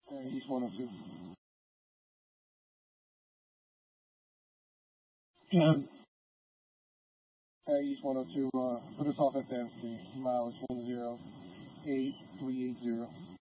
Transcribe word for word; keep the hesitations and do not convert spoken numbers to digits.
Uh, East one oh two. Yeah. Uh, East one oh two, uh, put us off at the M C. Mileage one zero eight three eight zero.